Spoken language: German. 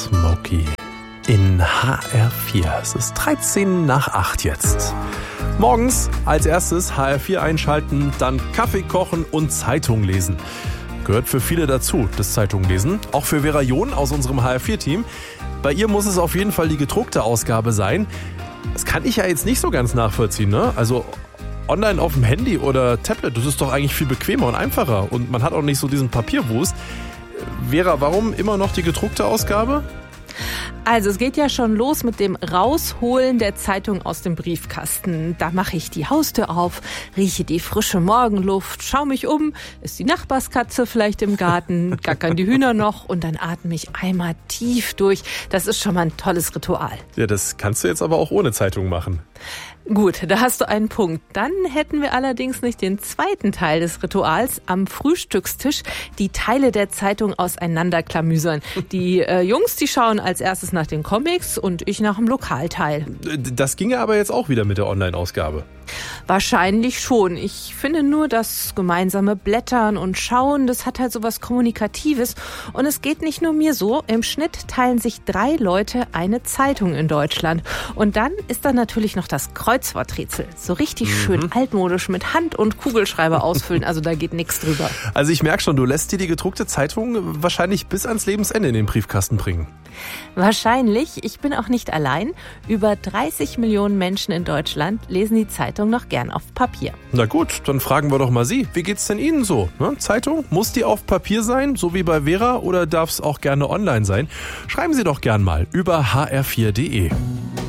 Smokey in HR4. Es ist 13 nach 8 jetzt. Morgens als erstes HR4 einschalten, dann Kaffee kochen und Zeitung lesen. Gehört für viele dazu, das Zeitunglesen. Auch für Vera John aus unserem HR4-Team. Bei ihr muss es auf jeden Fall die gedruckte Ausgabe sein. Das kann ich ja jetzt nicht so ganz nachvollziehen, ne? Also online auf dem Handy oder Tablet, das ist doch eigentlich viel bequemer und einfacher. Und man hat auch nicht so diesen Papierwust. Vera, warum immer noch die gedruckte Ausgabe? Also es geht ja schon los mit dem Rausholen der Zeitung aus dem Briefkasten. Da mache ich die Haustür auf, rieche die frische Morgenluft, schaue mich um, ist die Nachbarskatze vielleicht im Garten, gackern die Hühner noch und dann atme ich einmal tief durch. Das ist schon mal ein tolles Ritual. Ja, das kannst du jetzt aber auch ohne Zeitung machen. Gut, da hast du einen Punkt. Dann hätten wir allerdings nicht den zweiten Teil des Rituals, am Frühstückstisch die Teile der Zeitung auseinanderklamüsern. Die Jungs, die schauen als erstes nach den Comics und ich nach dem Lokalteil. Das ginge aber jetzt auch wieder mit der Online-Ausgabe. Wahrscheinlich schon. Ich finde nur, das gemeinsame Blättern und Schauen, das hat halt so was Kommunikatives. Und es geht nicht nur mir so. Im Schnitt teilen sich 3 Leute eine Zeitung in Deutschland. Und dann ist da natürlich noch das Kreuzworträtsel. So richtig schön altmodisch mit Hand- und Kugelschreiber ausfüllen. Also da geht nichts drüber. Also ich merke schon, du lässt dir die gedruckte Zeitung wahrscheinlich bis ans Lebensende in den Briefkasten bringen. Wahrscheinlich. Ich bin auch nicht allein. Über 30 Millionen Menschen in Deutschland lesen die Zeitung noch gern auf Papier. Na gut, dann fragen wir doch mal Sie. Wie geht's denn Ihnen so? Ne? Zeitung, muss die auf Papier sein, so wie bei Vera, oder darf es auch gerne online sein? Schreiben Sie doch gern mal über hr4.de.